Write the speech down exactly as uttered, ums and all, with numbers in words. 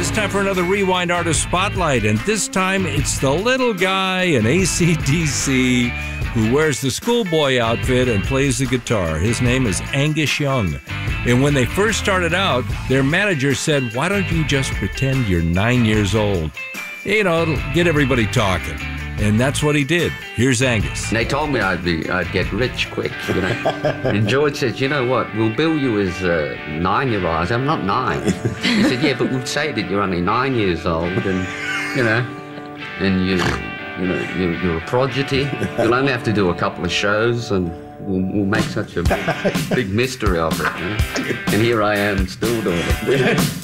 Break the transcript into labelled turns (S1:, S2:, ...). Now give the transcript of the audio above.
S1: it's time for another Rewind Artist Spotlight, and this time it's the little guy in A C D C who wears the schoolboy outfit and plays the guitar. His name is Angus Young. And when they first started out, their manager said, why don't you just pretend you're nine years old? You know, it'll get everybody talking. And that's what he did. Here's Angus.
S2: They told me I'd be, I'd get rich quick, you know. And George said, you know what, we'll bill you as a nine-year-old. I said, I'm not nine. He said, yeah, but we'll say that you're only nine years old and, you know, and you, you know, you're, you're a prodigy. You'll only have to do a couple of shows and we'll, we'll make such a big, big mystery of it, you know? And here I am still doing it.